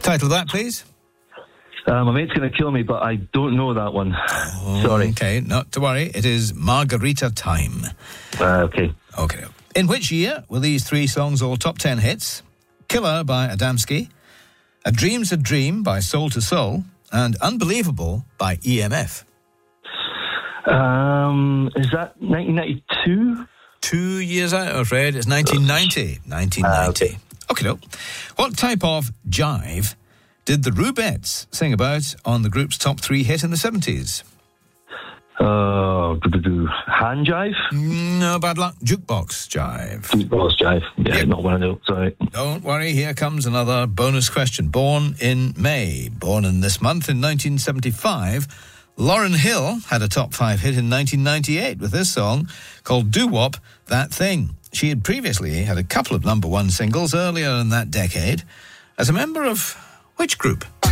Title of that, please. My mate's going to kill me, but I don't know that one. Sorry. Okay, not to worry. It is Margarita Time. Okay. Okay. In which year were these three songs all top 10 hits? Killer by Adamski, A Dream's a Dream by Soul to Soul, and Unbelievable by EMF. Is that 1992? 2 years out, I'm afraid. It's 1990. 1990. Okay, no. What type of jive did the Rubettes sing about on the group's top 3 hit in the 70s? Hand jive? No, bad luck. Jukebox jive. Jukebox jive. Yeah, not one of those, sorry. Don't worry, here comes another bonus question. Born in May, born in this month in 1975, Lauryn Hill had a top 5 hit in 1998 with this song called Doo-Wop, That Thing. She had previously had a couple of number 1 singles earlier in that decade as a member of which group?